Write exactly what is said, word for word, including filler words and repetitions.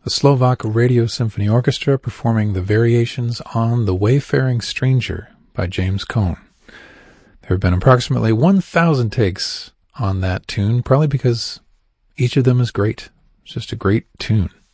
the Slovak Radio Symphony Orchestra performing the variations on The Wayfaring Stranger by James Cohn. There have been approximately one thousand takes on that tune, probably because each of them is great. It's just a great tune.